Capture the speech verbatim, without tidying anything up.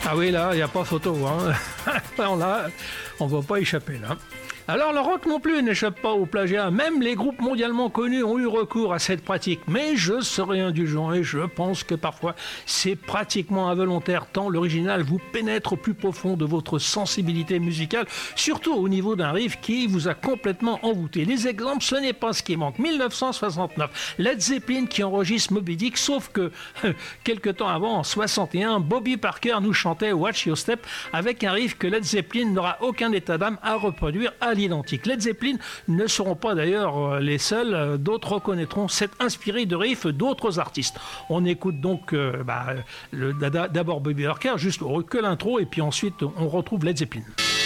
Ah oui, là, il n'y a pas photo. Hein. Là, on ne va pas échapper, là. Alors le rock non plus n'échappe pas au plagiat, même les groupes mondialement connus ont eu recours à cette pratique, mais je serai indulgent et je pense que parfois c'est pratiquement involontaire tant l'original vous pénètre au plus profond de votre sensibilité musicale, surtout au niveau d'un riff qui vous a complètement envoûté. Les exemples, ce n'est pas ce qui manque. dix-neuf cent soixante-neuf, Led Zeppelin qui enregistre Moby Dick, sauf que quelques temps avant, en soixante et un, Bobby Parker nous chantait Watch Your Step avec un riff que Led Zeppelin n'aura aucun état d'âme à reproduire à l'identique. Led Zeppelin ne seront pas d'ailleurs les seuls, d'autres reconnaîtront s'être inspirés de riffs d'autres artistes. On écoute donc euh, bah, le, d'abord Bobby Parker, juste que l'intro, et puis ensuite on retrouve Led Zeppelin.